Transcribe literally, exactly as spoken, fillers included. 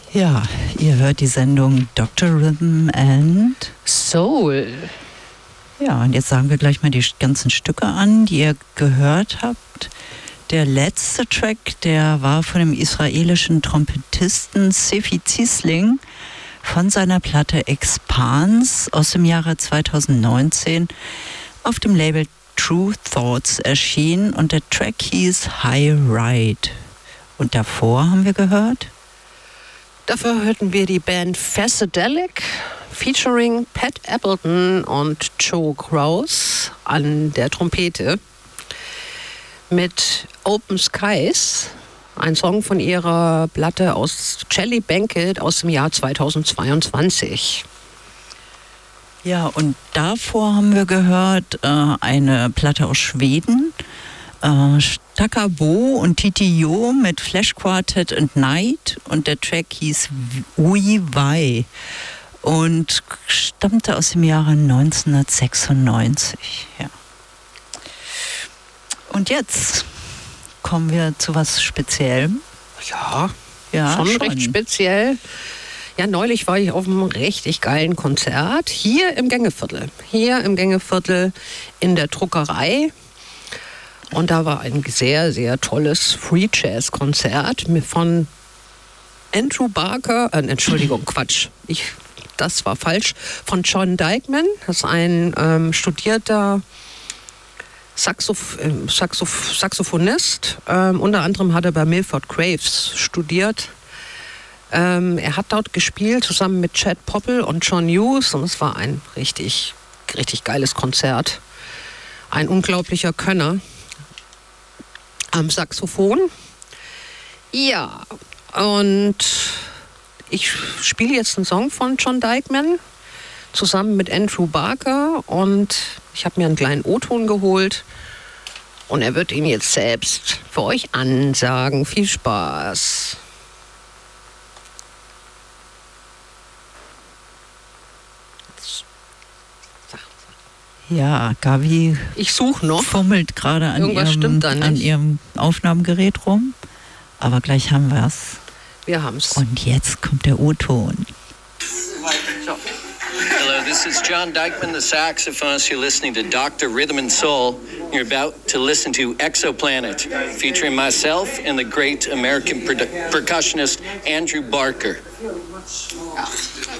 Ja, ihr hört die Sendung Doktor Rhythm and Soul. Ja, und jetzt sagen wir gleich mal die ganzen Stücke an, die ihr gehört habt. Der letzte Track, der war von dem israelischen Trompetisten Sefi Zisling von seiner Platte Expanse aus dem Jahre zweitausendneunzehn auf dem Label True Thoughts erschienen und der Track hieß High Ride. Und davor haben wir gehört? Dafür hörten wir die Band Facedelic featuring Pat Appleton und Joe Krause an der Trompete mit Open Skies, ein Song von ihrer Platte aus Jelly Banquet aus dem Jahr zweitausendzweiundzwanzig. Ja, und davor haben wir gehört äh, eine Platte aus Schweden, äh, Stakabo und Titi Jo mit Flash Quartet and Night, und der Track hieß Ui Wai und stammte aus dem Jahre neunzehnhundertsechsundneunzig. Ja. Und jetzt kommen wir zu was Speziellem. Ja, ja schon, schon recht speziell. Ja, neulich war ich auf einem richtig geilen Konzert hier im Gängeviertel. Hier im Gängeviertel in der Druckerei. Und da war ein sehr, sehr tolles Free Jazz Konzert von Andrew Barker, äh, Entschuldigung, Quatsch, ich, das war falsch, von John Dykman. Das ist ein ähm, studierter Saxoph äh, Saxoph Saxophonist. Ähm, unter anderem hat er bei Milford Graves studiert. Ähm, er hat dort gespielt zusammen mit Chad Popple und John Hughes, und es war ein richtig, richtig geiles Konzert. Ein unglaublicher Könner am Saxophon. Ja, und ich spiele jetzt einen Song von John Dykman zusammen mit Andrew Barker, und ich habe mir einen kleinen O-Ton geholt und er wird ihn jetzt selbst für euch ansagen. Viel Spaß. Ja, Gabi ich suche noch. fummelt gerade an, ihrem, an ihrem Aufnahmegerät rum. Aber gleich haben wir es. Wir haben's. Und jetzt kommt der O-Ton. Hello, this is John Dykman, the saxophonist. You're listening to Doctor Rhythm and Soul. You're about to listen to Exoplanet, featuring myself and the great American per- percussionist Andrew Barker.